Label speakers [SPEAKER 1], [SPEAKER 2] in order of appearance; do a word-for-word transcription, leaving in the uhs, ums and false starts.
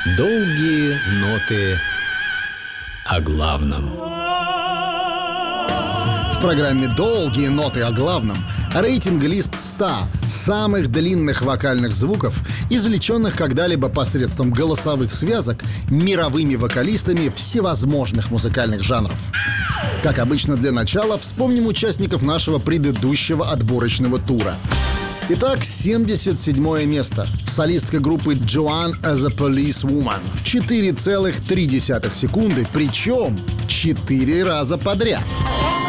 [SPEAKER 1] Долгие ноты о главном.
[SPEAKER 2] В программе «Долгие ноты о главном» рейтинг-лист ста самых длинных вокальных звуков, извлеченных когда-либо посредством голосовых связок мировыми вокалистами всевозможных музыкальных жанров. Как обычно, для начала вспомним участников нашего предыдущего отборочного тура. Итак, семьдесят седьмое место. Солистка группы Joan as a Policewoman. четыре целых три десятых секунды, причем четыре раза подряд.